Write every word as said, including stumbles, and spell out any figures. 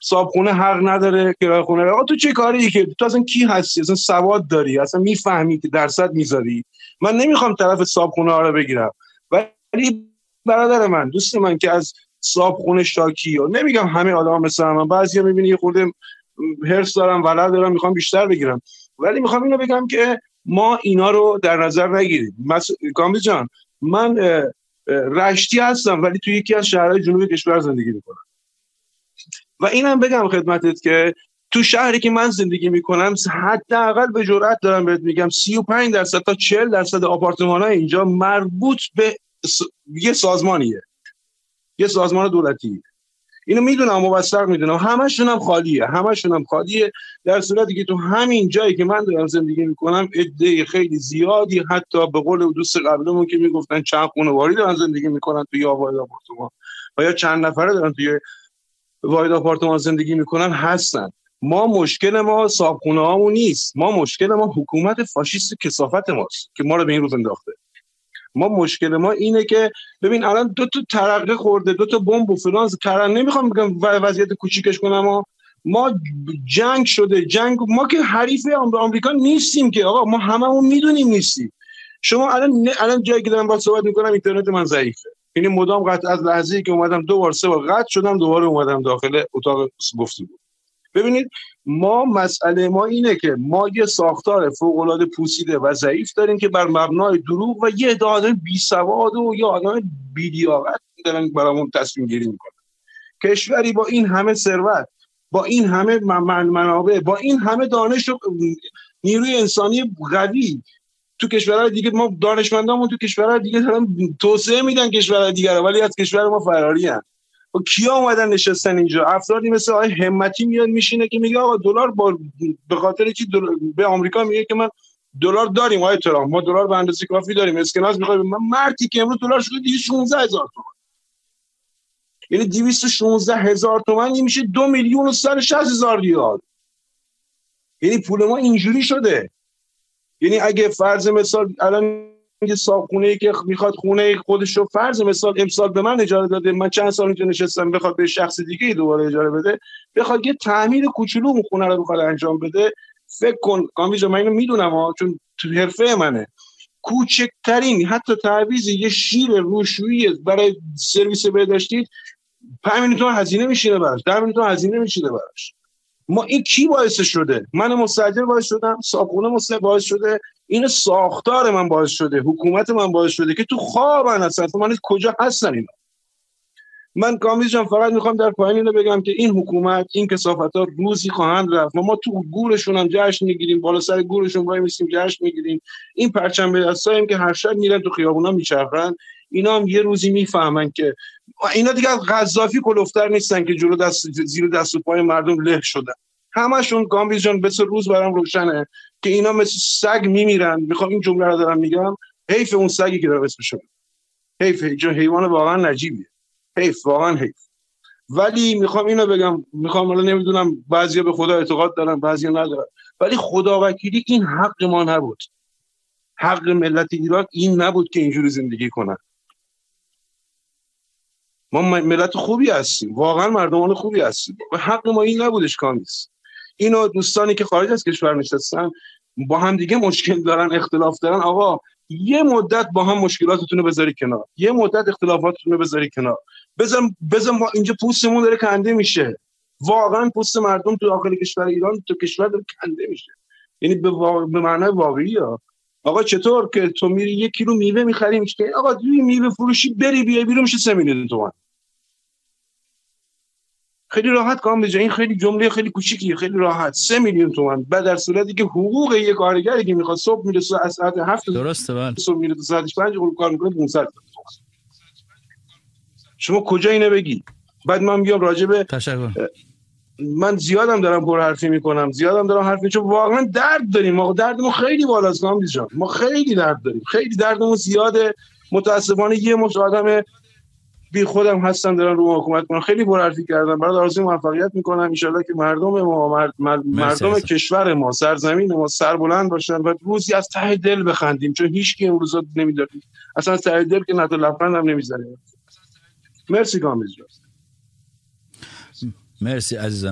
صابخونه حق نداره کرایه خونه. آقا تو چه کاری که تو اصلا کی هستی؟ اصلا سواد داری؟ اصلا میفهمی که درصد میذاری؟ من نمیخوام طرف صابخونه ها رو بگیرم، ولی برادر من، دوست من که از صابخونه شاکی، و نمیگم همه آدما مثل من، بعضیا میبینی یه خورده هرس دارم، ولع دارم، میخوام بیشتر بگیرم، ولی میخوام اینو بگم که ما اینا رو در نظر نگیریم. مثلا کامبیز جان، من رشتی هستم ولی توی یکی از شهرهای جنوبی کشور زندگی میکنم و اینم بگم خدمتت که تو شهری که من زندگی میکنم حداقل به جرئت دارم بهت میگم سی و پنج درصد تا چهل درصد آپارتمان‌های اینجا مربوط به س... یه سازمانیه، یه سازمان دولتی. اینو میدونم، موثق میدونم، همشون هم خالیه، همشون هم خالیه، در صورتی که تو همین جایی که من دارم زندگی میکنم عده خیلی زیادی، حتی به قول دوست قبلمون که میگفتن چند خانواری دارن زندگی میکنن توی واحد آپارتمان و یا چند نفره دارن توی واحد آپارتمان زندگی میکنن هستن. ما مشکل ما صابخونه هامون نیست، ما مشکل ما حکومت فاشیست کثافت ماست که ما رو به این روز انداخته. ما مشکل ما اینه که ببین الان دو تا ترقه خورده، دو تا بمب و فلان ترن، نمیخوام بگم وضعیت کوچیکش کنم، ما ما جنگ شده، جنگ، ما که حریف آمریکا نیستیم که آقا، ما هممون میدونیم نیستیم. شما الان الان جایی که دارم با صحبت میکنم اینترنت من ضعیفه، یعنی مدام قطع، از لحظه‌ای که اومدم دو بار سه بار قطع شدم، دوباره اومدم داخل اتاق گفتگو. ببینید ما مسئله ما اینه که ما یه ساختار فوق‌العاده پوسیده و ضعیف داریم که بر مبنای دروغ و یه عده بی‌سواد و یا آدم بی‌لیاقت دارن برامون تصمیم گیری میکنن. کشوری با این همه ثروت، با این همه منابع، با این همه دانش و نیروی انسانی قوی، تو کشورهای دیگه ما دانشمندامون تو کشورهای دیگه دارن توسعه میدن کشورهای دیگه، ولی از کشور ما فراری هستن. و کیا اومدن نشستن اینجا؟ افرادی مثل آقای همتی میاد میشینه که میگه آقا دلار با به خاطر چی به آمریکا میگه که من دلار داریم، آقای ترامپ ما دلار به اندازه کافی داریم، اسکناس میخواد. من مردی که امروز دلار شده دویست و شانزده هزار تومان، یعنی دویست و شانزده هزار تومان میشه دو میلیون و صد و شصت هزار ریال. یعنی پول ما اینجوری شده. یعنی اگه فرض مثال الان یه صابخونه‌ای که میخواد خونه خودش رو فرض مثال امسال به من اجاره داده، من چند سال اینجا نشستم، بخواد به شخص دیگه دوباره اجاره بده، بخواد یه تعمیر کوچولو اون خونه رو بخواد انجام بده، فکر کن کامیجا، من اینو میدونم ها، چون تو حرفه منه، کوچکترین حتی تعویض یه شیر روشویی برای سرویس بهداشتی پنج میلیون تومان هزینه میشینه براش، ده میلیون تومان هزینه میشینه براش. ما این کی باعث شده؟ من مستاجر باعث شدم؟ صابخونه مستاجر باعث شده؟ این ساختار من باعث شده، حکومت من باعث شده که تو خوابن هستن. من کجا هستن اینا؟ من کامبیز جان فقط میخوام در پایین اینو بگم که این حکومت، این کثافت‌ها روزی خواهند رفت و ما تو گورشون هم جشن میگیریم، بالا سر گورشون وای میسیم جشن میگیریم. این پرچم به دستاییم که هر شب میرن تو خیابونا میچرخن، اینا هم یه روزی میفهمن که اینا دیگه از قذافی کلفتر نیستن که جلو دست زیر دست و پای مردم له شدن. همشون کامبیز جان بس روز برام روشنه که اینا مثل سگ میمیرن. میخوام این جمله رو دارم میگم، حیف اون سگی که داره اسمش میاد، حیف، چون حیوان واقعا نجیبیه، حیف، واقعا حیف. ولی میخوام اینو بگم، میخوام الان نمیدونم بعضیا به خدا اعتقاد دارن بعضیا ندارن، ولی خداوکیلی این حق ما نبود، حق ملت ایران این نبود که اینجوری زندگی کنن. ما ملت خوبی هستیم، واقعا مردمان خوبی هستیم، و حق ما این نبودش. کامیز اینو دوستانی که خارج از کشور نشستن با هم دیگه مشکل دارن، اختلاف دارن، آقا یه مدت با هم مشکلاتتون رو بذاری کنار، یه مدت اختلافاتتون رو بذاری کنار، بذار بذار ما اینجا پوستمون داره کنده میشه، واقعا پوست مردم تو داخل کشور ایران تو کشور داره کنده میشه، یعنی به, وا... به معنای واقعی ها. آقا چطور که تو میری یک کیلو میوه میخری میشه، آقا توی میوه فروشی بری بیای بیرون میشه سه میلیون تومان، خیلی راحت کام بجا. این خیلی جمله خیلی کوچیکیه، خیلی راحت سه میلیون تومان. بعد در صورتی که حقوق یک کارگری که میخواد صبح میره از ساعت هفت درسته بله صبح میره تا ساعت پنج کار میکنه پانصد تومان. شما کجا اینو بگی؟ بعد من بیام راجع به تشکر، من زیادم دارم پر حرفی میکنم، زیادم دارم حرف میزنم، واقعا درد داریم، ما دردمون خیلی بالاست کامبیز جان، ما خیلی درد داریم، خیلی دردمون زیاده. متاسفانه یه مش آدم بی خودم هستن دارن رو حکومت کنن. خیلی پر حرفی کردم، برای آرزوی موفقیت میکنم، ان شاءالله که مردم ما مرد مردم کشور ما، سرزمین ما سربلند باشن و روزی از ته دل بخندیم، چون هیچ کی امروز نمیداره، اصلا از ته دل که نتو لبخند هم نمیزنه. مرسی کامبیز جان. مرسی عزیزم.